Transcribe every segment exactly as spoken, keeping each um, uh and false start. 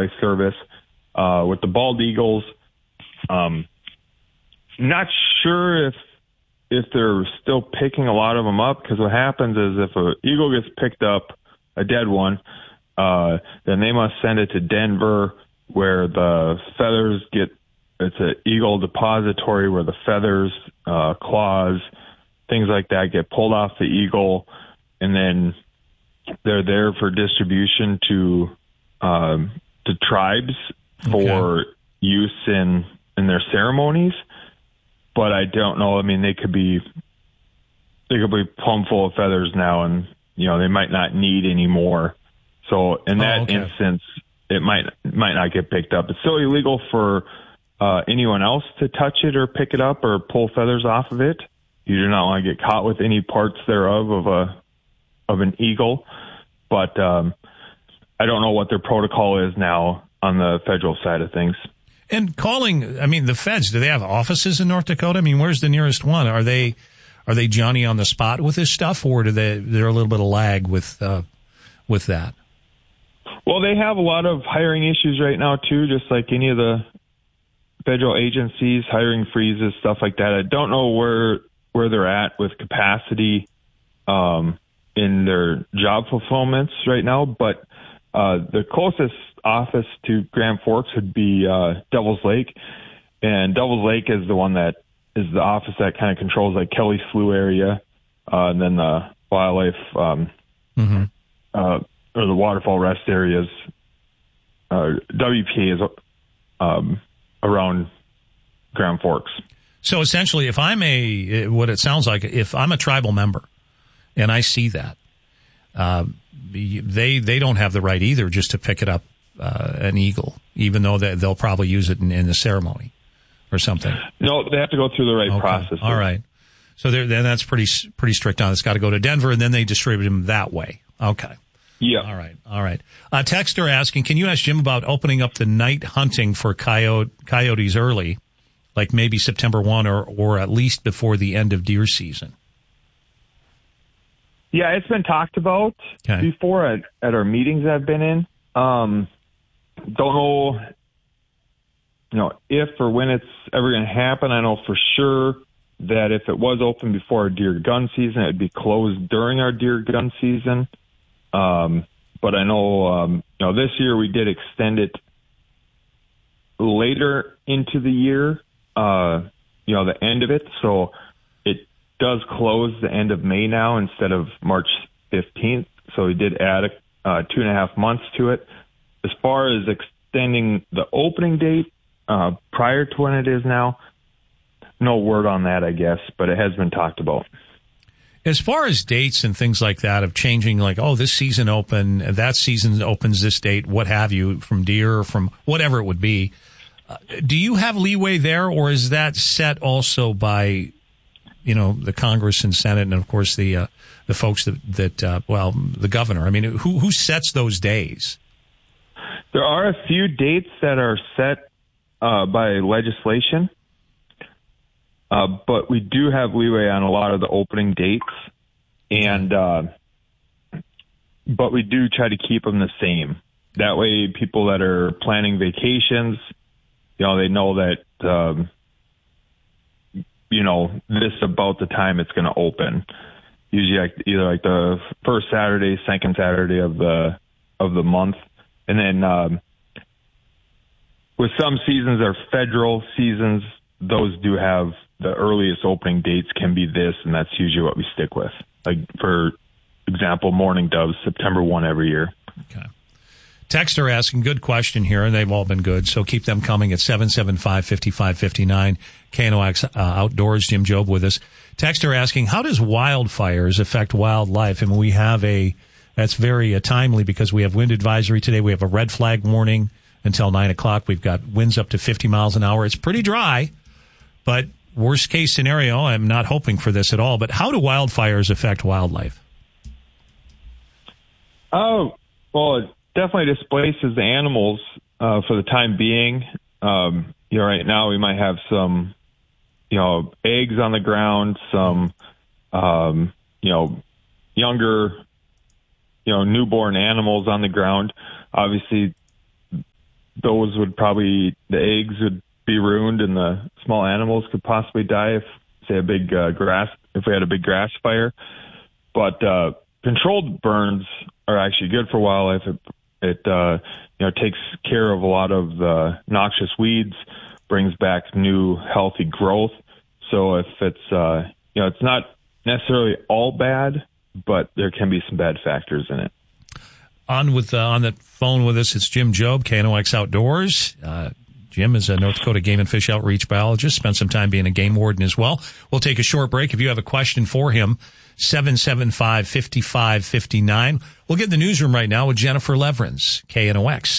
Wildlife Service. Uh, with the bald eagles, um, not sure if if they're still picking a lot of them up, because what happens is if an eagle gets picked up, a dead one, uh, then they must send it to Denver, where the feathers get, it's an eagle depository where the feathers, uh, claws, things like that get pulled off the eagle, and then they're there for distribution to um, to tribes for okay. use in in their ceremonies. But I don't know. I mean, they could be they could be plumb full of feathers now, and you know they might not need any more. So in that oh, okay. instance, it might might not get picked up. It's still illegal for uh, anyone else to touch it or pick it up or pull feathers off of it. You do not want to get caught with any parts thereof of a of an eagle. But um, I don't know what their protocol is now on the federal side of things. And calling, I mean, the feds, do they have offices in North Dakota? I mean, where's the nearest one? Are they are they Johnny on the spot with this stuff, or do they they're a little bit of lag with uh, with that? Well, they have a lot of hiring issues right now too, just like any of the federal agencies, hiring freezes, stuff like that. I don't know where where they're at with capacity um, in their job fulfillments right now, but uh, the closest office to Grand Forks would be uh, Devil's Lake, and Devil's Lake is the one that is the office that kind of controls like Kelly Slough area, uh, and then the wildlife um, mm-hmm. uh, or the waterfall rest areas. Uh, W P A is um, around Grand Forks. So essentially, if I'm a, what it sounds like, if I'm a tribal member and I see that, uh, they they don't have the right either just to pick it up, uh, an eagle, even though they, they'll probably use it in, in the ceremony or something. No, they have to go through the right okay. process. All right. So then that's pretty pretty strict on it. It's got to go to Denver, and then they distribute them that way. Okay. Yeah. All right. All right. Uh, texter asking, can you ask Jim about opening up the night hunting for coyote, coyotes early, like maybe September first or, or at least before the end of deer season? Yeah, it's been talked about okay. before at, at our meetings I've been in. Um, don't know, you know, if or when it's ever going to happen. I know for sure that if it was open before our deer gun season, it'd be closed during our deer gun season. Um, but I know, um, you know, this year we did extend it later into the year, uh, you know, the end of it. So it does close the end of May now instead of March fifteenth. So we did add a, uh, two and a half months to it. As far as extending the opening date, uh, prior to when it is now, no word on that, I guess, but it has been talked about. As far as dates and things like that of changing, like, oh, this season open, that season opens this date, what have you, from deer or from whatever it would be, uh, do you have leeway there, or is that set also by, you know, the Congress and Senate and, of course, the uh, the folks that, that uh, well, the governor? I mean, who who sets those days? There are a few dates that are set uh, by legislation. Uh, but we do have leeway on a lot of the opening dates, and uh, but we do try to keep them the same. That way, people that are planning vacations, you know, they know that um, you know this is about the time it's going to open. Usually, like, either like the first Saturday, second Saturday of the of the month, and then um, with some seasons are federal seasons. Those do have the earliest opening dates can be this, and that's usually what we stick with. Like, for example, mourning doves, September first every year. Okay. Texter asking, good question here, and they've all been good, so keep them coming at seven seven five, five five five nine. K N O X uh, Outdoors, Jim Jobe with us. Texter asking, how does wildfires affect wildlife? And we have a, that's very uh, timely because we have wind advisory today. We have a red flag warning until nine o'clock. We've got winds up to fifty miles an hour. It's pretty dry. But worst case scenario, I'm not hoping for this at all, but how do wildfires affect wildlife? Oh, well, it definitely displaces the animals uh, for the time being. Um, you know, right now we might have some, you know, eggs on the ground, some, um, you know, younger, you know, newborn animals on the ground. Obviously, those would probably, the eggs would be ruined and the small animals could possibly die if, say, a big uh, grass, if we had a big grass fire. But uh, controlled burns are actually good for wildlife. It, it uh, you know, takes care of a lot of the noxious weeds, brings back new healthy growth. So if it's, uh, you know, it's not necessarily all bad, but there can be some bad factors in it. On with uh, on the phone with us, it's Jim Job, K N O X Outdoors. Uh, Jim is a North Dakota Game and Fish Outreach biologist, spent some time being a game warden as well. We'll take a short break. If you have a question for him, seven seven five, five five five nine. We'll get in the newsroom right now with Jennifer Leverins, K N O X.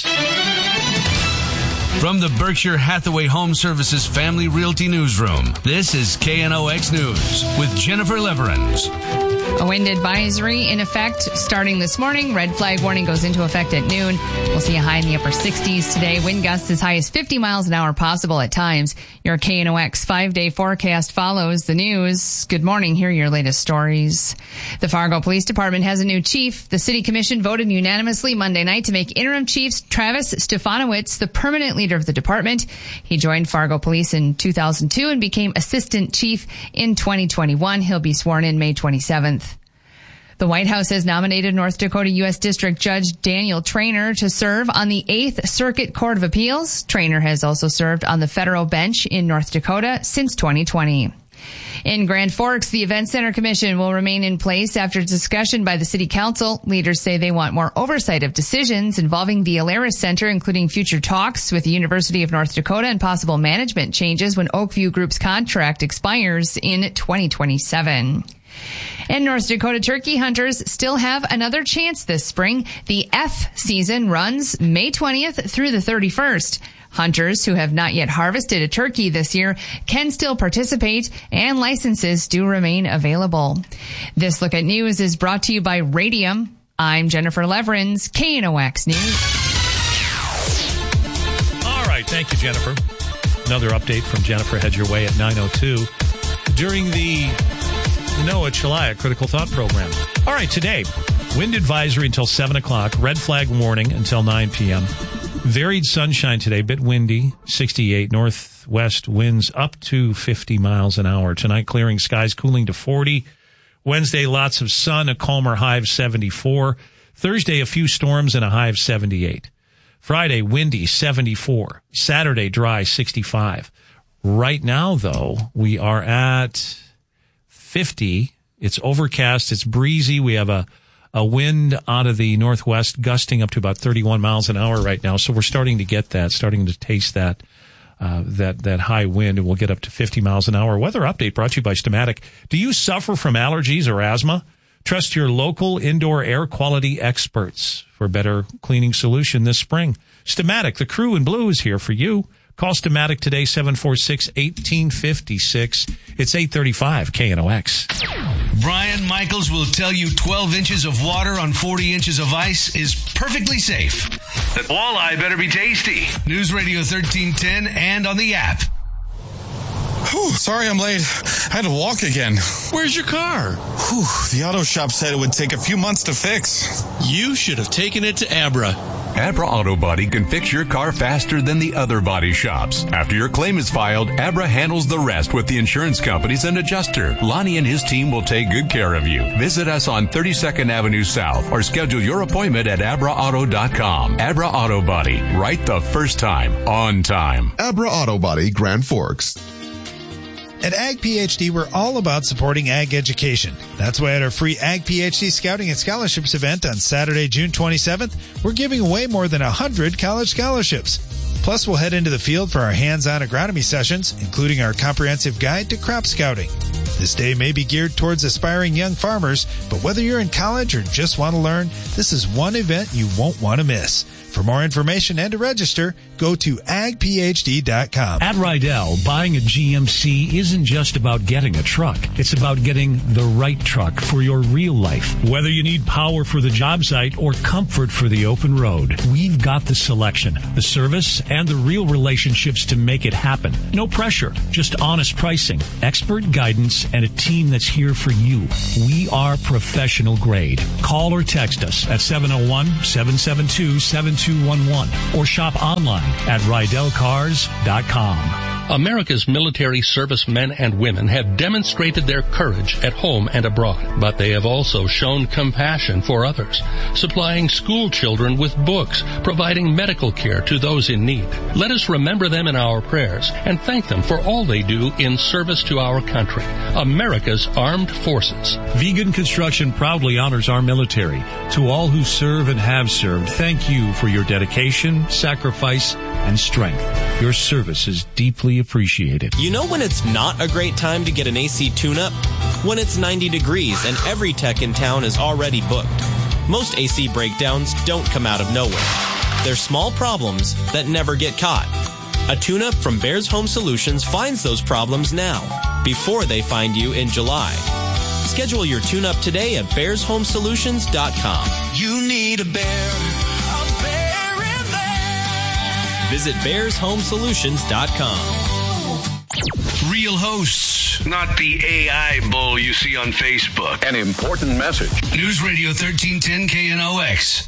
From the Berkshire Hathaway Home Services Family Realty Newsroom, this is K N O X News with Jennifer Leverins. A wind advisory in effect starting this morning. Red flag warning goes into effect at noon. We'll see a high in the upper sixties today. Wind gusts as high as fifty miles an hour possible at times. Your K N O X five-day forecast follows the news. Good morning. Here are your latest stories. The Fargo Police Department has a new chief. The city commission voted unanimously Monday night to make interim chief Travis Stefanowicz the permanent leader of the department. He joined Fargo Police in two thousand two and became assistant chief in twenty twenty-one. He'll be sworn in May twenty-seventh. The White House has nominated North Dakota U S District Judge Daniel Traynor to serve on the eighth Circuit Court of Appeals. Traynor has also served on the federal bench in North Dakota since twenty twenty. In Grand Forks, the Event Center Commission will remain in place after discussion by the City Council. Leaders say they want more oversight of decisions involving the Alaris Center, including future talks with the University of North Dakota and possible management changes when Oakview Group's contract expires in twenty twenty-seven. And North Dakota turkey hunters still have another chance this spring. The F season runs May twentieth through the thirty-first. Hunters who have not yet harvested a turkey this year can still participate, and licenses do remain available. This Look at News is brought to you by Radium. I'm Jennifer Leverins, K N O X News. All right. Thank you, Jennifer. Another update from Jennifer heads your way at nine oh two during the NOAA Chelaya Critical Thought Program. All right, today, wind advisory until seven o'clock, red flag warning until nine p.m. Varied sunshine today, bit windy, sixty-eight, northwest winds up to fifty miles an hour. Tonight, clearing skies, cooling to forty. Wednesday, lots of sun, a calmer high of seventy-four. Thursday, a few storms and a high of seventy-eight. Friday, windy, seventy-four. Saturday, dry, sixty-five. Right now, though, we are at fifty. It's overcast. It's breezy. We have a, a wind out of the northwest gusting up to about thirty-one miles an hour right now. So we're starting to get that, starting to taste that, uh, that, that high wind, and we'll get up to fifty miles an hour. Weather update brought to you by Stamatic. Do you suffer from allergies or asthma? Trust your local indoor air quality experts for a better cleaning solution this spring. Stamatic, the crew in blue is here for you. Call Stamatic today, seven four six, one eight five six. It's eight thirty-five K N O X. Brian Michaels will tell you twelve inches of water on forty inches of ice is perfectly safe. That walleye better be tasty. News Radio thirteen ten and on the app. Whew, sorry I'm late. I had to walk again. Where's your car? Whew, the auto shop said it would take a few months to fix. You should have taken it to Abra. Abra Auto Body can fix your car faster than the other body shops. After your claim is filed, Abra handles the rest with the insurance companies and adjuster. Lonnie and his team will take good care of you. Visit us on thirty-second Avenue South or schedule your appointment at abra auto dot com. Abra Auto Body, right the first time, on time. Abra Auto Body, Grand Forks. At Ag PhD, we're all about supporting ag education. That's why at our free Ag PhD Scouting and Scholarships event on Saturday, June twenty-seventh, we're giving away more than one hundred college scholarships. Plus, we'll head into the field for our hands-on agronomy sessions, including our comprehensive guide to crop scouting. This day may be geared towards aspiring young farmers, but whether you're in college or just want to learn, this is one event you won't want to miss. For more information and to register, go to ag p h d dot com. At Rydell, buying a G M C isn't just about getting a truck. It's about getting the right truck for your real life. Whether you need power for the job site or comfort for the open road, we've got the selection, the service, and the real relationships to make it happen. No pressure, just honest pricing, expert guidance, and a team that's here for you. We are professional grade. Call or text us at seven oh one, seven seven two, seven two two one one or shop online at rydell cars dot com. America's military servicemen and women have demonstrated their courage at home and abroad, but they have also shown compassion for others, supplying school children with books, providing medical care to those in need. Let us remember them in our prayers and thank them for all they do in service to our country, America's armed forces. Vegan Construction proudly honors our military. To all who serve and have served, thank you for your dedication, sacrifice, and strength. Your service is deeply appreciated. You know when it's not a great time to get an A C tune-up? When it's ninety degrees and every tech in town is already booked. Most A C breakdowns don't come out of nowhere. They're small problems that never get caught. A tune-up from Bears Home Solutions finds those problems now, before they find you in July. Schedule your tune-up today at bears home solutions dot com. You need a bear. Visit bears home solutions dot com. Real hosts, not the A I bull you see on Facebook. An important message. News Radio thirteen ten K N O X.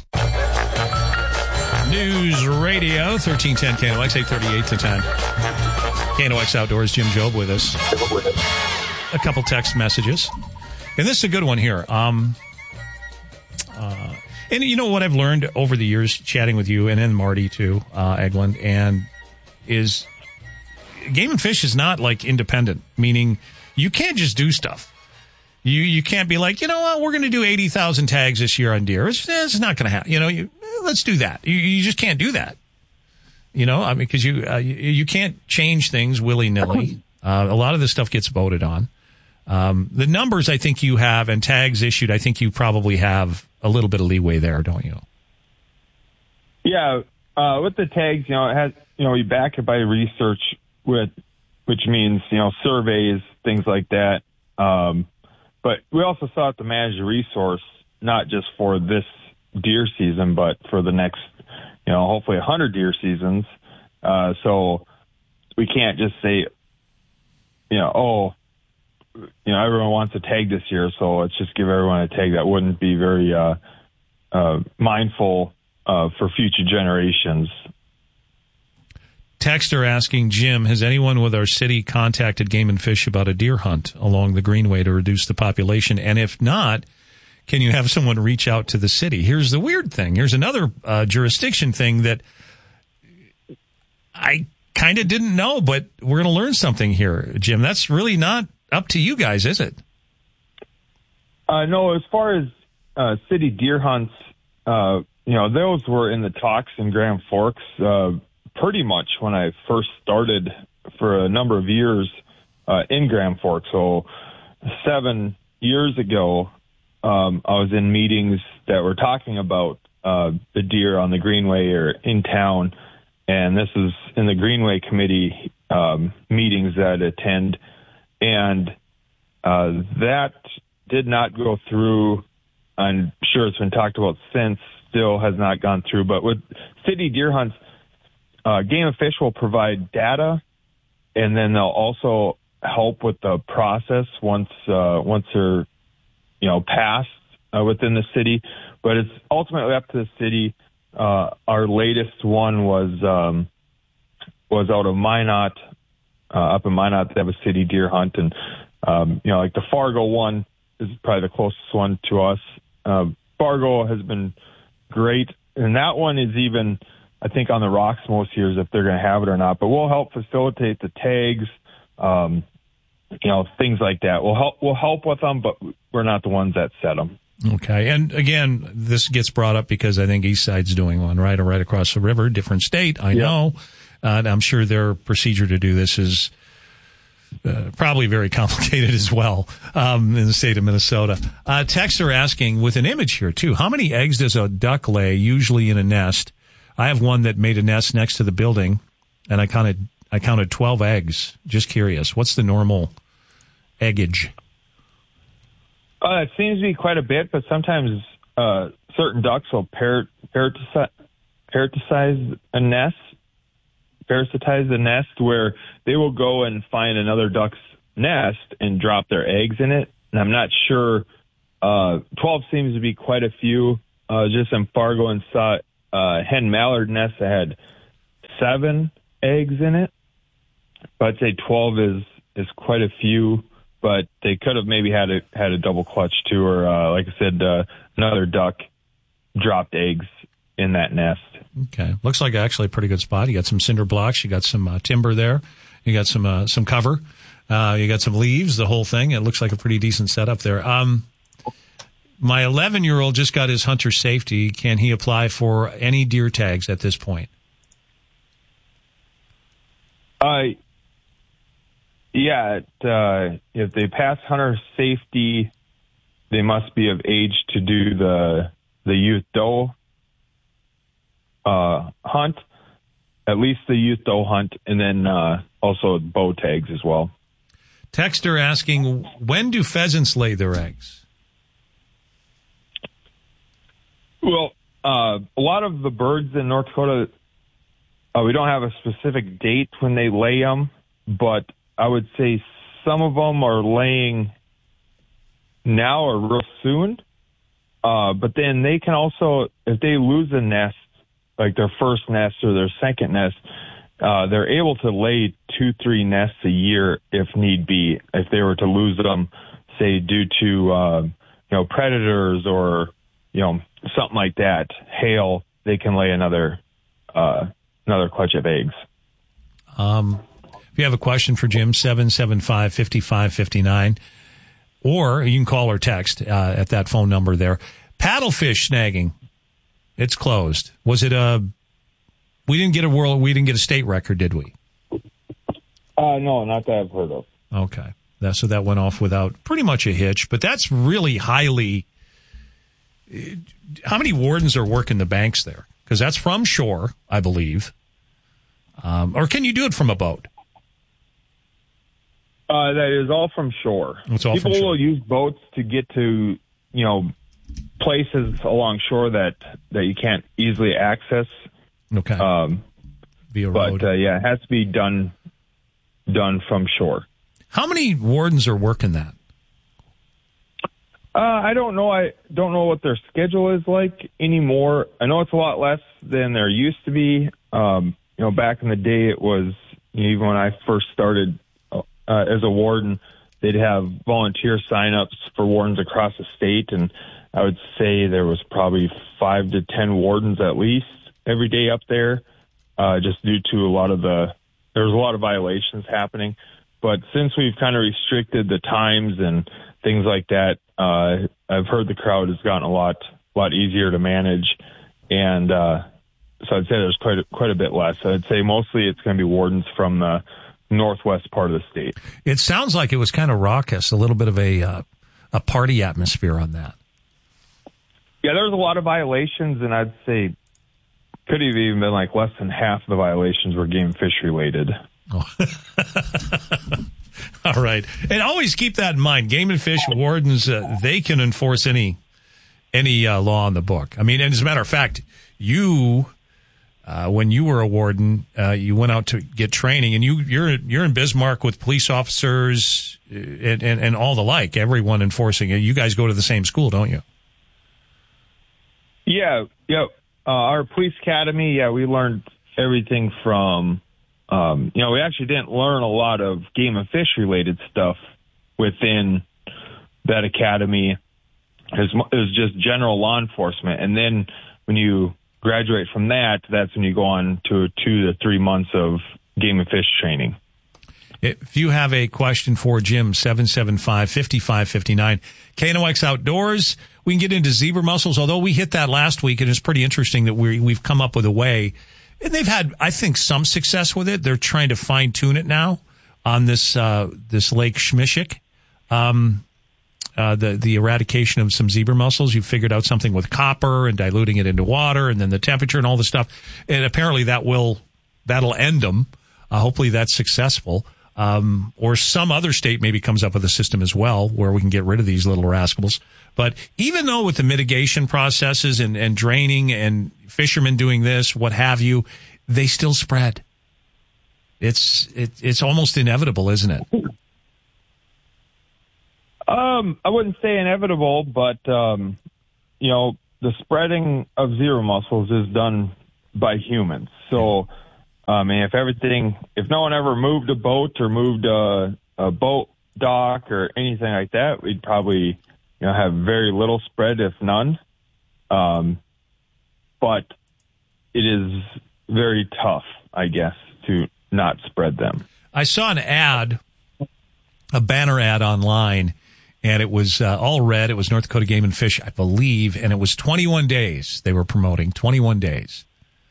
News Radio thirteen ten K N O X, eight thirty-eight to ten. K N O X Outdoors, Jim Job with us. A couple text messages. And this is a good one here. Um, uh, and you know what I've learned over the years chatting with you and then Marty too, uh, Eglin, and is Game and Fish is not like independent, meaning you can't just do stuff. You you can't be like, you know what, we're going to do eighty thousand tags this year on deer. It's, it's not going to happen. You know, you, let's do that. You, you just can't do that. You know, I mean, because you, uh, you you can't change things willy-nilly. Uh, a lot of this stuff gets voted on. Um, the numbers I think you have and tags issued, I think you probably have a little bit of leeway there, don't you? Yeah, uh, with the tags, you know, it has, you know, we back it by research, with, which means, you know, surveys, things like that. Um, but we also sought to manage the resource, not just for this deer season, but for the next, you know, hopefully one hundred deer seasons. Uh, so we can't just say, you know, oh, you know, everyone wants a tag this year, so let's just give everyone a tag. That wouldn't be very uh, uh, mindful uh, for future generations. Texter asking, Jim, has anyone with our city contacted Game and Fish about a deer hunt along the Greenway to reduce the population? And if not, can you have someone reach out to the city? Here's the weird thing. Here's another uh, jurisdiction thing that I kind of didn't know, but we're going to learn something here, Jim. That's really not up to you guys, is it? Uh, no, as far as uh, city deer hunts, uh, you know, those were in the talks in Grand Forks uh, pretty much when I first started for a number of years uh, in Grand Forks. So seven years ago, um, I was in meetings that were talking about uh, the deer on the Greenway or in town, and this is in the Greenway Committee um, meetings that I attend. And uh, that did not go through. I'm sure it's been talked about since, still has not gone through. But with city deer hunts, uh, Game and Fish will provide data, and then they'll also help with the process once uh, once they're, you know, passed uh, within the city. But it's ultimately up to the city. Uh, our latest one was um, was out of Minot. Uh, up in Minot, they have a city deer hunt, and um, you know, like the Fargo one is probably the closest one to us. Uh, Fargo has been great, and that one is even, I think, on the rocks most years if they're going to have it or not. But we'll help facilitate the tags, um, you know, things like that. We'll help. We'll help with them, but we're not the ones that set them. Okay, and again, this gets brought up because I think Eastside's doing one, right, or right across the river, different state. I yep. know. Uh, and I'm sure their procedure to do this is uh, probably very complicated as well um, in the state of Minnesota. Uh, texts are asking, with an image here, too, how many eggs does a duck lay usually in a nest? I have one that made a nest next to the building, and I counted, I counted twelve eggs. Just curious. What's the normal eggage? Uh, it seems to be quite a bit, but sometimes uh, certain ducks will parrot, parasitize, parasitize a nest. parasitize the nest where they will go and find another duck's nest and drop their eggs in it. And I'm not sure. Uh, twelve seems to be quite a few. Uh, just in Fargo and saw uh, hen mallard nest that had seven eggs in it. But I'd say twelve is, is quite a few, but they could have maybe had a, had a double clutch too, or uh, like I said, uh, another duck dropped eggs in that nest. Okay. Looks like actually a pretty good spot. You got some cinder blocks. You got some uh, timber there. You got some uh, some cover. Uh, you got some leaves, the whole thing. It looks like a pretty decent setup there. Um, my eleven-year-old just got his hunter safety. Can he apply for any deer tags at this point? Uh, yeah. It, uh, if they pass hunter safety, they must be of age to do the the youth doe uh, hunt, at least the youth doe hunt, and then uh, also bow tags as well. Texter asking, when do pheasants lay their eggs? Well, uh, a lot of the birds in North Dakota, uh, we don't have a specific date when they lay them, but I would say some of them are laying now or real soon. Uh, but then they can also, if they lose a nest, like their first nest or their second nest, uh, they're able to lay two, three nests a year if need be. If they were to lose them, say due to uh, you know predators or you know something like that, hail, they can lay another uh, another clutch of eggs. Um, if you have a question for Jim, seven seven five, five five five nine, or you can call or text uh, at that phone number there. Paddlefish snagging, it's closed. Was it a? We didn't get a world. We didn't get a state record, did we? Uh, no, not that I've heard of. Okay, that, so that went off without pretty much a hitch. But that's really highly. How many wardens are working the banks there? Because that's from shore, I believe. Um, or can you do it from a boat? Uh, that is all from shore. It's all People from shore. will use boats to get to, you know, places along shore that, that you can't easily access. Okay. Um, Via but, road. uh, yeah, it has to be done done from shore. How many wardens are working that? Uh, I don't know. I don't know what their schedule is like anymore. I know it's a lot less than there used to be. Um, you know, back in the day, it was, you know, even when I first started uh, as a warden, they'd have volunteer signups for wardens across the state, and I would say there was probably five to ten wardens at least every day up there, uh, just due to a lot of the, there was a lot of violations happening. But since we've kind of restricted the times and things like that, uh, I've heard the crowd has gotten a lot, lot easier to manage. And, uh, so I'd say there's quite a, quite a bit less. I'd say mostly it's going to be wardens from the northwest part of the state. It sounds like it was kind of raucous, a little bit of a, uh, a party atmosphere on that. Yeah, there was a lot of violations, and I'd say could have even been like less than half of the violations were game fish related. Oh. All right. And always keep that in mind. Game and Fish wardens, uh, they can enforce any any uh, law on the book. I mean, and as a matter of fact, you, uh, when you were a warden, uh, you went out to get training, and you, you're you're in Bismarck with police officers and, and, and all the like, everyone enforcing it. You guys go to the same school, don't you? Yeah, yeah. Uh, our police academy, yeah, we learned everything from, um, you know, we actually didn't learn a lot of game and fish related stuff within that academy. It was, it was just general law enforcement. And then when you graduate from that, that's when you go on to two to three months of game and fish training. If you have a question for Jim, seven seven five, five five five nine. K N O X Outdoors. We can get into zebra mussels, although we hit that last week, and it's pretty interesting that we we've come up with a way. And they've had, I think, some success with it. They're trying to fine-tune it now on this uh, this Lake Schmishik. Um, uh, the, the eradication of some zebra mussels. You figured out something with copper and diluting it into water, and then the temperature and all the stuff. And apparently that will, that'll end them. Uh, hopefully that's successful. Um, or some other state maybe comes up with a system as well where we can get rid of these little rascals. But even though with the mitigation processes and, and draining and fishermen doing this, what have you, they still spread. It's it, it's almost inevitable, isn't it? Um, I wouldn't say inevitable, but um, you know, the spreading of zero mussels is done by humans. So, I mean, if everything, if no one ever moved a boat or moved a, a boat dock or anything like that, we'd probably, you know, have very little spread, if none. Um, but it is very tough, I guess, to not spread them. I saw an ad, a banner ad online, and it was uh, all red. It was North Dakota Game and Fish, I believe, and it was twenty-one days they were promoting, twenty-one days.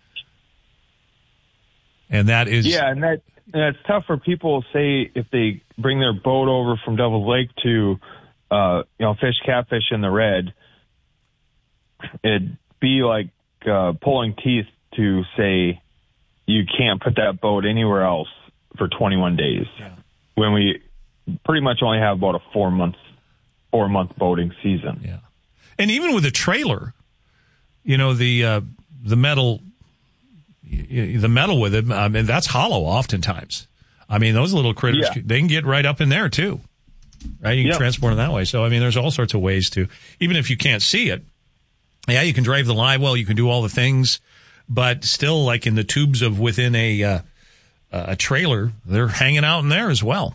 And that is... Yeah, and that and that's tough for people, say, if they bring their boat over from Devil's Lake to, uh, you know, fish catfish in the red. It'd be like uh, pulling teeth to say you can't put that boat anywhere else for twenty-one days. Yeah. When we pretty much only have about a four months, four month boating season. Yeah. And even with a trailer, you know, the, uh, the metal, the metal with it, I mean, that's hollow oftentimes. I mean, those little critters, yeah. they can get right up in there too, right? You can yep. transport them that way. So, I mean, there's all sorts of ways to, even if you can't see it, yeah, you can drive the live well, you can do all the things, but still, like in the tubes of within a, uh, a trailer, they're hanging out in there as well.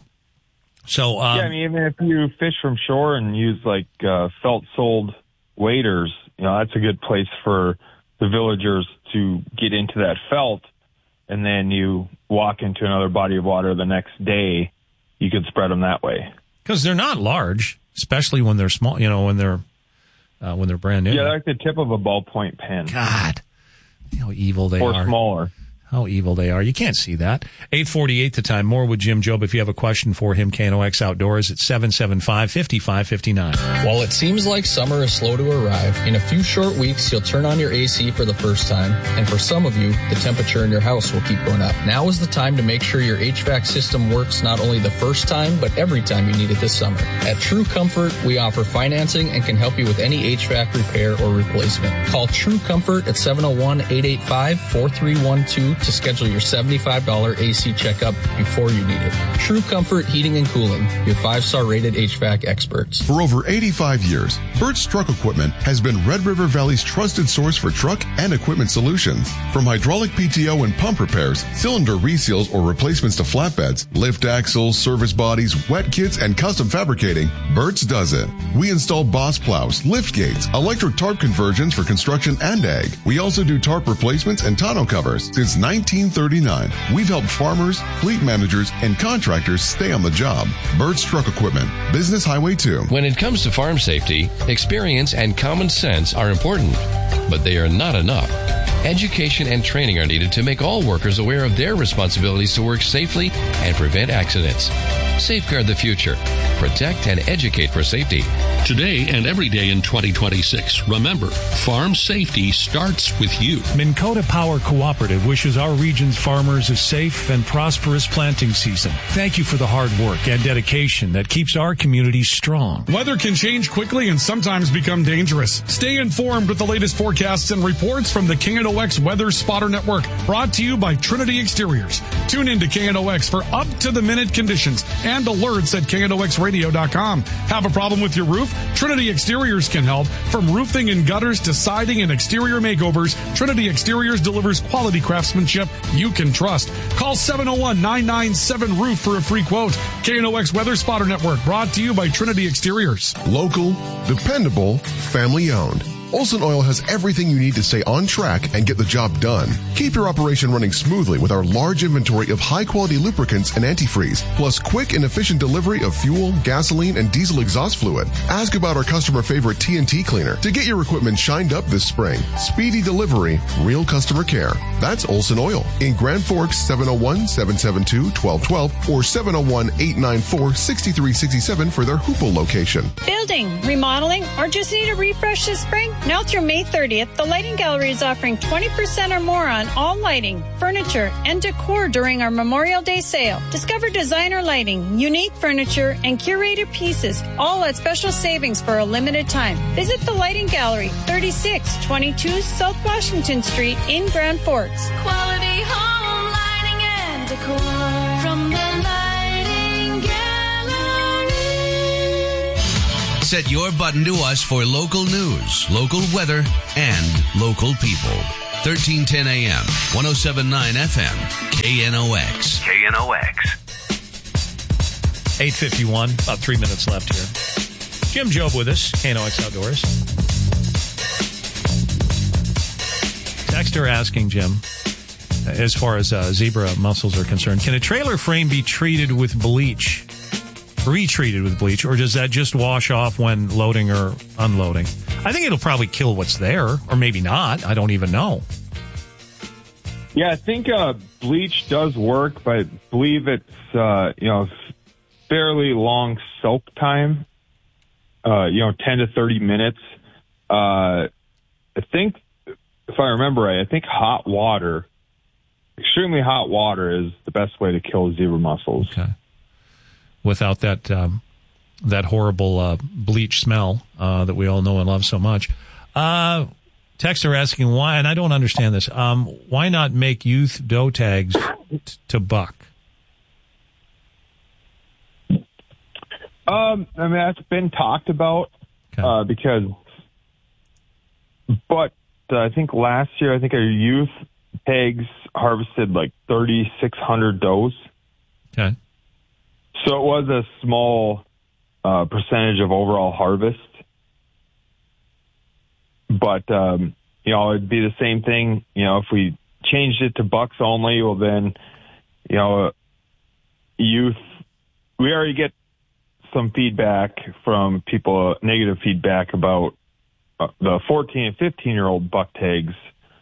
So, um, yeah, I mean, even if you fish from shore and use like, uh, felt soled waders, you know, that's a good place for the villagers to get into that felt, and then you walk into another body of water the next day, you could spread them that way. Because they're not large, especially when they're small, you know, when they're, uh, when they're brand new. Yeah, like the tip of a ballpoint pen. God, how evil they or are. Or smaller. How evil they are. You can't see that. eight forty-eight the time. More with Jim Jobe. If you have a question for him, K N O X Outdoors at seven seven five, five five five nine. While it seems like summer is slow to arrive, in a few short weeks, you'll turn on your A C for the first time. And for some of you, the temperature in your house will keep going up. Now is the time to make sure your H V A C system works not only the first time, but every time you need it this summer. At True Comfort, we offer financing and can help you with any H V A C repair or replacement. Call True Comfort at seven oh one, eight eight five, four three one two to schedule your seventy-five dollars A C checkup before you need it. True Comfort Heating and Cooling, your five-star rated H V A C experts. For over eighty-five years, Burt's Truck Equipment has been Red River Valley's trusted source for truck and equipment solutions. From hydraulic P T O and pump repairs, cylinder reseals or replacements to flatbeds, lift axles, service bodies, wet kits, and custom fabricating, Burt's does it. We install boss plows, lift gates, electric tarp conversions for construction and ag. We also do tarp replacements and tonneau covers. Since nineteen thirty-nine, we've helped farmers, fleet managers, and contractors stay on the job. Burt's Truck Equipment, Business Highway two. When it comes to farm safety, experience and common sense are important, but they are not enough. Education and training are needed to make all workers aware of their responsibilities to work safely and prevent accidents. Safeguard the future. Protect and educate for safety. Today and every day in twenty twenty-six, remember, farm safety starts with you. Minn Kota Power Cooperative wishes our region's farmers a safe and prosperous planting season. Thank you for the hard work and dedication that keeps our community strong. Weather can change quickly and sometimes become dangerous. Stay informed with the latest forecasts and reports from the K N O X Weather Spotter Network, brought to you by Trinity Exteriors. Tune in to K N O X for up-to-the-minute conditions and alerts at K N O X radio dot com. Have a problem with your roof? Trinity Exteriors can help. From roofing and gutters to siding and exterior makeovers, Trinity Exteriors delivers quality craftsmanship you can trust. Call seven oh one, nine nine seven, roof for a free quote. K N O X Weather Spotter Network, brought to you by Trinity Exteriors. Local, dependable, family owned. Olson Oil has everything you need to stay on track and get the job done. Keep your operation running smoothly with our large inventory of high-quality lubricants and antifreeze, plus quick and efficient delivery of fuel, gasoline, and diesel exhaust fluid. Ask about our customer favorite T N T cleaner to get your equipment shined up this spring. Speedy delivery, real customer care. That's Olson Oil in Grand Forks, seven oh one, seven seven two, one two one two or seven oh one, eight nine four, six three six seven for their Hoople location. Building, remodeling, or just need a refresh this spring? Now through May thirtieth, the Lighting Gallery is offering twenty percent or more on all lighting, furniture, and decor during our Memorial Day sale. Discover designer lighting, unique furniture, and curated pieces, all at special savings for a limited time. Visit the Lighting Gallery, thirty-six twenty-two South Washington Street in Grand Forks. Quality home lighting and decor from the Lighting Gallery. set your button to us for local news, local weather, and local people. thirteen ten A M, one oh seven point nine F M, K N O X. K N O X. eight fifty-one, about three minutes left here. Jim Job with us, K N O X Outdoors. Texter asking Jim, as far as uh, zebra mussels are concerned, can a trailer frame be treated with bleach, retreated with bleach, or does that just wash off when loading or unloading? I think it'll probably kill what's there, or maybe not. I don't even know. Yeah, I think uh, bleach does work, but I believe it's, uh, you know, fairly long soak time, uh, you know, ten to thirty minutes. Uh, I think, if I remember right, I think hot water, extremely hot water is the best way to kill zebra mussels. Okay. Without that um, that horrible uh, bleach smell uh, that we all know and love so much. Uh, Texter asking why, and I don't understand this, um, why not make youth doe tags t- to buck? Um, I mean, that's been talked about, okay. uh, because, but uh, I think last year, I think our youth tags harvested like thirty-six hundred does. Okay. So it was a small uh, percentage of overall harvest. But, um, you know, it'd be the same thing, you know, if we changed it to bucks only, well then, you know, youth, we already get some feedback from people, uh, negative feedback about uh, the fourteen and fifteen year old buck tags,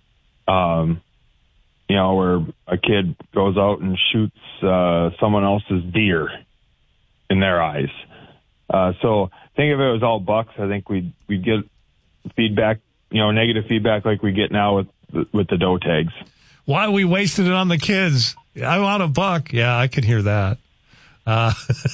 um, you know, where a kid goes out and shoots uh, someone else's deer in their eyes. Uh, so I think if it was all bucks, I think we'd, we'd get feedback, you know, negative feedback like we get now with, with the doe tags. Why we wasted it on the kids? I want a buck. Yeah, I can hear that. Uh,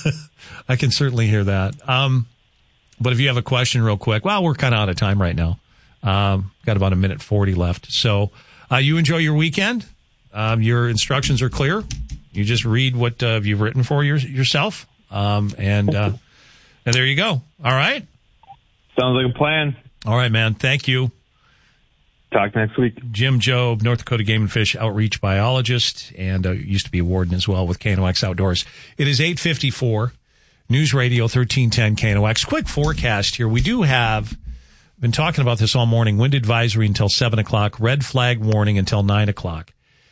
I can certainly hear that. Um, but if you have a question real quick, well, we're kind of out of time right now. Um, got about a minute forty left. So uh, you enjoy your weekend. Um, your instructions are clear. You just read what uh, you've written for your, yourself. Um, and, uh, and there you go. All right. Sounds like a plan. All right, man. Thank you. Talk next week. Jim Job, North Dakota Game and Fish outreach biologist, and uh, used to be a warden as well with K N O X Outdoors. It is eight fifty-four, News Radio thirteen ten K N O X. Quick forecast here. We do have, been talking about this all morning, wind advisory until seven o'clock, red flag warning until nine o'clock.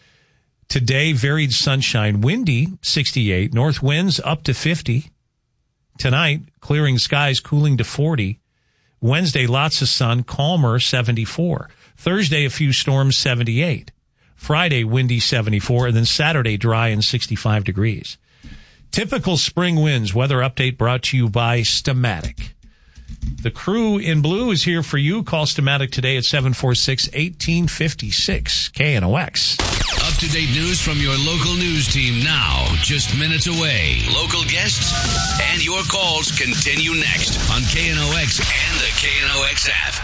Today, varied sunshine, windy, sixty-eight, north winds up to fifty. Tonight, clearing skies, cooling to forty. Wednesday, lots of sun, calmer, seventy-four. Thursday, a few storms, seventy-eight. Friday, windy, seventy-four. And then Saturday, dry and sixty-five degrees. Typical spring winds. Weather update brought to you by Stamatic. The crew in blue is here for you. Call Stamatic today at seven four six, one eight five six. K N O X. Up-to-date news from your local news team now, just minutes away. Local guests and your calls continue next on K N O X and the K N O X app.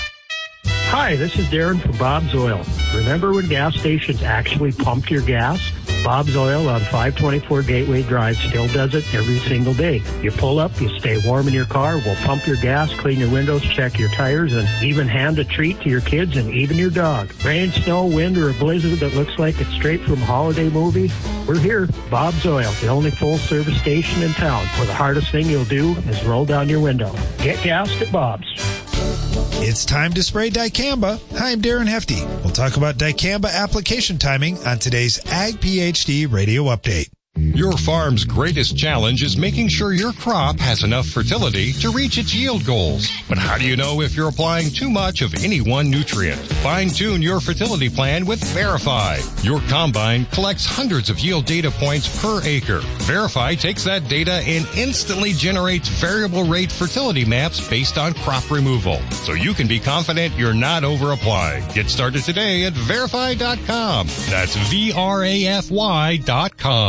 Hi, this is Darren from Bob's Oil. Remember when gas stations actually pumped your gas? Bob's Oil on five twenty-four Gateway Drive still does it every single day. You pull up, you stay warm in your car, we'll pump your gas, clean your windows, check your tires, and even hand a treat to your kids and even your dog. Rain, snow, wind, or a blizzard that looks like it's straight from a holiday movie? We're here. Bob's Oil, the only full-service station in town where the hardest thing you'll do is roll down your window. Get gassed at Bob's. It's time to spray dicamba. Hi, I'm Darren Hefty. We'll talk about dicamba application timing on today's Ag PhD Radio Update. Your farm's greatest challenge is making sure your crop has enough fertility to reach its yield goals. But how do you know if you're applying too much of any one nutrient? Fine-tune your fertility plan with Verify. Your combine collects hundreds of yield data points per acre. Verify takes that data and instantly generates variable rate fertility maps based on crop removal, so you can be confident you're not over-applying. Get started today at verify dot com. That's V R A F Y dot com.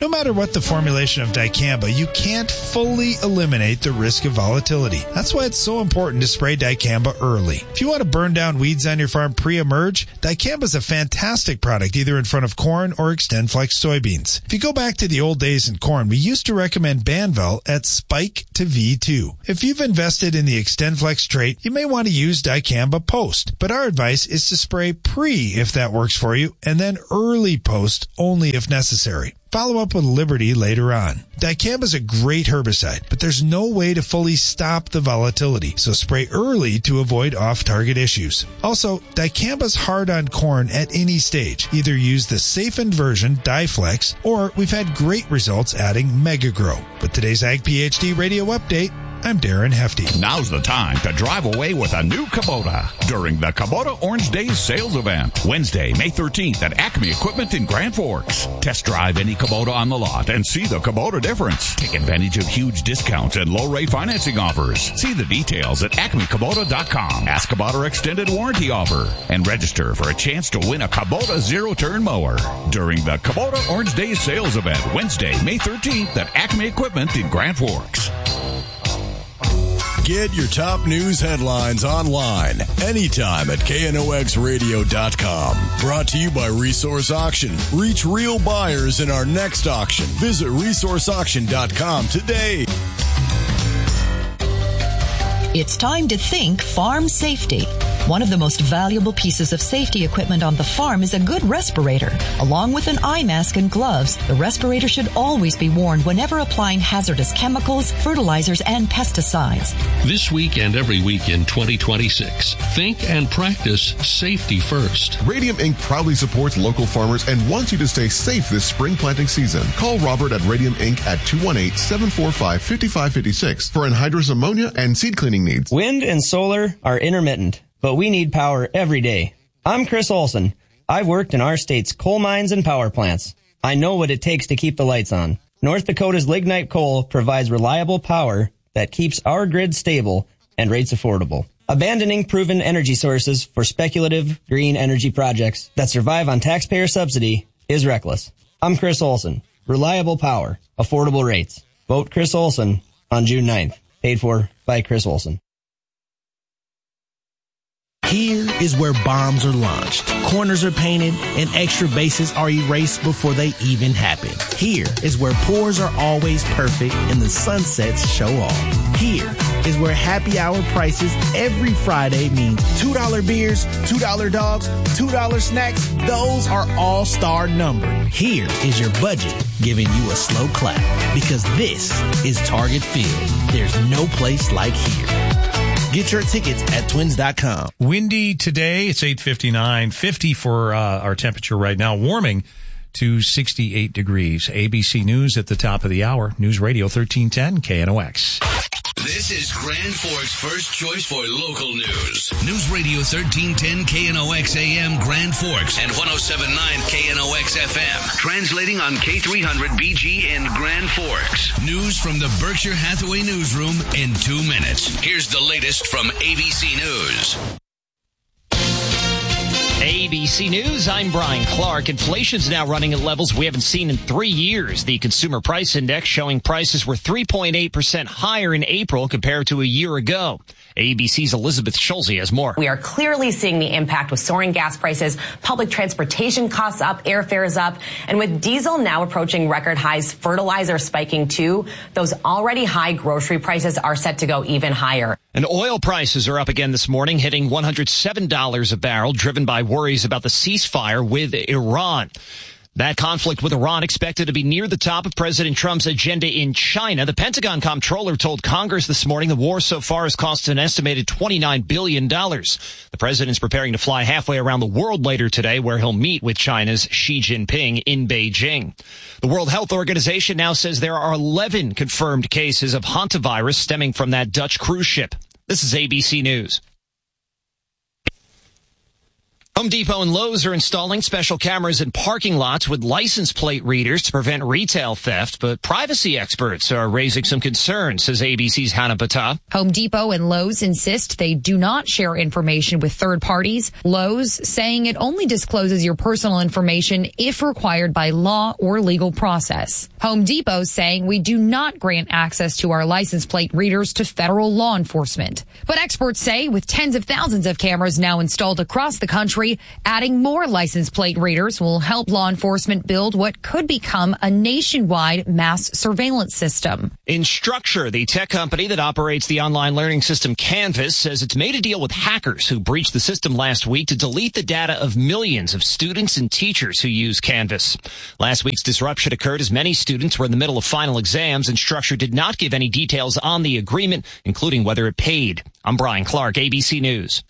No matter what the formulation of dicamba, you can't fully eliminate the risk of volatility. That's why it's so important to spray dicamba early. If you want to burn down weeds on your farm pre-emerge, dicamba is a fantastic product either in front of corn or XtendFlex soybeans. If you go back to the old days in corn, we used to recommend Banvel at spike to V two. If you've invested in the XtendFlex trait, you may want to use dicamba post, but our advice is to spray pre if that works for you, and then early post only if necessary. Follow up with Liberty later on. Dicamba is a great herbicide, but there's no way to fully stop the volatility, so spray early to avoid off-target issues. Also, dicamba's hard on corn at any stage. Either use the safe-ened version, Diflex, or we've had great results adding MegaGrow. With today's Ag PhD Radio Update, I'm Darren Hefty. Now's the time to drive away with a new Kubota during the Kubota Orange Days sales event. Wednesday, May thirteenth at Acme Equipment in Grand Forks. Test drive any Kubota on the lot and see the Kubota difference. Take advantage of huge discounts and low rate financing offers. See the details at acme kubota dot com. Ask about our extended warranty offer and register for a chance to win a Kubota zero-turn mower during the Kubota Orange Days sales event. Wednesday, May thirteenth at Acme Equipment in Grand Forks. Get your top news headlines online anytime at K N O X radio dot com. Brought to you by Resource Auction. Reach real buyers in our next auction. Visit resource auction dot com today. It's time to think farm safety. One of the most valuable pieces of safety equipment on the farm is a good respirator. Along with an eye mask and gloves, the respirator should always be worn whenever applying hazardous chemicals, fertilizers, and pesticides. This week and every week in twenty twenty-six, think and practice safety first. Radium Incorporated proudly supports local farmers and wants you to stay safe this spring planting season. Call Robert at Radium Incorporated at two one eight, seven four five, five five five six for anhydrous ammonia and seed cleaning needs. Wind and solar are intermittent, but we need power every day. I'm Chris Olson. I've worked in our state's coal mines and power plants. I know what it takes to keep the lights on. North Dakota's lignite coal provides reliable power that keeps our grid stable and rates affordable. Abandoning proven energy sources for speculative green energy projects that survive on taxpayer subsidy is reckless. I'm Chris Olson. Reliable power, affordable rates. Vote Chris Olson on June ninth. Paid for by Chris Olson. Here is where bombs are launched, corners are painted, and extra bases are erased before they even happen. Here is where pours are always perfect and the sunsets show off. Here is where happy hour prices every Friday mean two dollar beers, two dollar dogs, two dollar snacks. Those are all-star numbered. Here is your budget giving you a slow clap because this is Target Field. There's no place like here. Get your tickets at twins dot com. Windy today. It's eight fifty-nine. fifty for uh, our temperature right now. Warming to sixty-eight degrees. A B C News at the top of the hour. News Radio thirteen ten K N O X. This is Grand Forks' first choice for local news. News Radio thirteen ten K N O X A M Grand Forks and one oh seven point nine K N O X F M. Translating on K three hundred B G in Grand Forks. News from the Berkshire Hathaway newsroom in two minutes. Here's the latest from A B C News. A B C News, I'm Brian Clark. Inflation's now running at levels we haven't seen in three years. The Consumer Price Index showing prices were three point eight percent higher in April compared to a year ago. A B C's Elizabeth Schulze has more. We are clearly seeing the impact with soaring gas prices, public transportation costs up, airfares up, and with diesel now approaching record highs, fertilizer spiking too, those already high grocery prices are set to go even higher. And oil prices are up again this morning, hitting one hundred seven dollars a barrel, driven by worries about the ceasefire with Iran. That conflict with Iran expected to be near the top of President Trump's agenda in China. The Pentagon comptroller told Congress this morning the war so far has cost an estimated twenty-nine billion dollars. The president's preparing to fly halfway around the world later today, where he'll meet with China's Xi Jinping in Beijing. The World Health Organization now says there are eleven confirmed cases of hantavirus stemming from that Dutch cruise ship. This is A B C News. Home Depot and Lowe's are installing special cameras in parking lots with license plate readers to prevent retail theft, but privacy experts are raising some concerns, says A B C's Hannah Pata. Home Depot and Lowe's insist they do not share information with third parties. Lowe's saying it only discloses your personal information if required by law or legal process. Home Depot saying we do not grant access to our license plate readers to federal law enforcement. But experts say with tens of thousands of cameras now installed across the country, adding more license plate readers will help law enforcement build what could become a nationwide mass surveillance system. Instructure, the tech company that operates the online learning system Canvas, says it's made a deal with hackers who breached the system last week to delete the data of millions of students and teachers who use Canvas. Last week's disruption occurred as many students were in the middle of final exams. Instructure did not give any details on the agreement, including whether it paid. I'm Brian Clark, A B C News.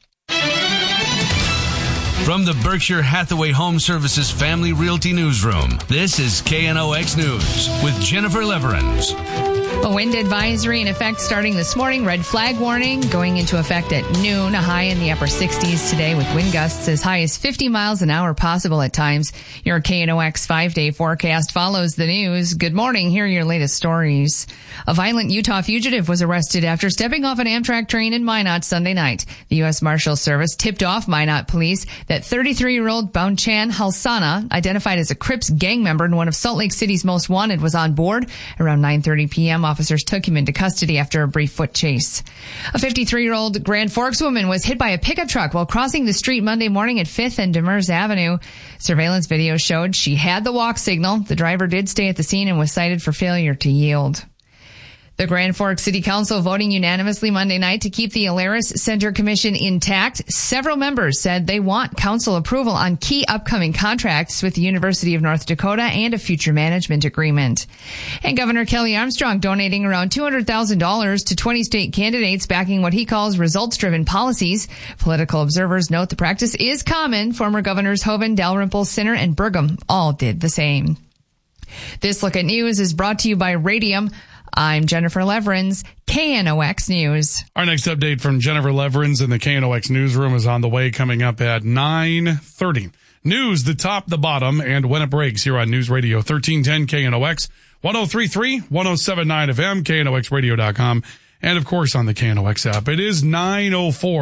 From the Berkshire Hathaway Home Services Family Realty Newsroom, this is K N O X News with Jennifer Leverins. A wind advisory in effect starting this morning. Red flag warning going into effect at noon. A high in the upper sixties today with wind gusts as high as fifty miles an hour possible at times. Your K N O X five-day forecast follows the news. Good morning. Here are your latest stories. A violent Utah fugitive was arrested after stepping off an Amtrak train in Minot Sunday night. The U S Marshals Service tipped off Minot police that thirty-three-year-old Baunchan Halsana, identified as a Crips gang member and one of Salt Lake City's most wanted, was on board. Around nine thirty p.m., officers took him into custody after a brief foot chase. A fifty-three-year-old Grand Forks woman was hit by a pickup truck while crossing the street Monday morning at fifth and Demers Avenue. Surveillance video showed she had the walk signal. The driver did stay at the scene and was cited for failure to yield. The Grand Forks City Council voting unanimously Monday night to keep the Alaris Center Commission intact. Several members said they want council approval on key upcoming contracts with the University of North Dakota and a future management agreement. And Governor Kelly Armstrong donating around two hundred thousand dollars to twenty state candidates backing what he calls results-driven policies. Political observers note the practice is common. Former Governors Hoeven, Dalrymple, Sinner, and Burgum all did the same. This Look at News is brought to you by Radium. I'm Jennifer Leverins, K N O X News. Our next update from Jennifer Leverins in the K N O X newsroom is on the way, coming up at nine thirty. News, the top, the bottom, and when it breaks here on News Radio thirteen ten K N O X, one oh three point three, one oh seven point nine F M, K N O X radio dot com, and of course on the K N O X app. It is nine oh four.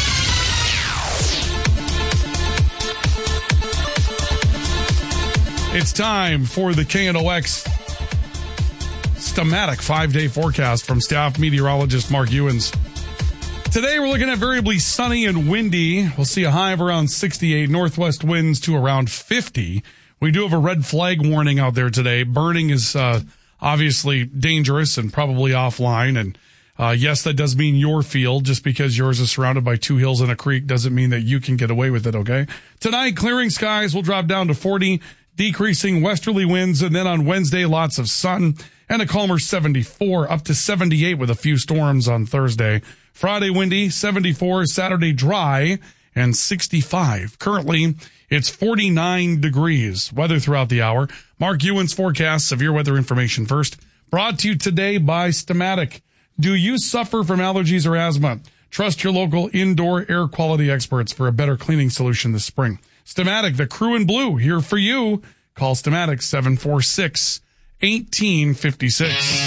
It's time for the K N O X Stamatic five-day forecast from staff meteorologist Mark Ewens. Today we're looking at variably sunny and windy. We'll see a high of around sixty-eight, northwest winds to around fifty. We do have a red flag warning out there today. Burning is uh, obviously dangerous and probably offline. And uh, yes, that does mean your field. Just because yours is surrounded by two hills and a creek doesn't mean that you can get away with it, okay? Tonight, clearing skies will drop down to forty, decreasing westerly winds. And then on Wednesday, lots of sun and a calmer seventy-four, up to seventy-eight with a few storms on Thursday. Friday, windy, seventy-four, Saturday, dry, and sixty-five. Currently, it's forty-nine degrees. Weather throughout the hour. Mark Ewens forecast severe weather information first. Brought to you today by Stamatic. Do you suffer from allergies or asthma? Trust your local indoor air quality experts for a better cleaning solution this spring. Stamatic, the crew in blue, here for you. Call Stamatic seven four six, one eight five six.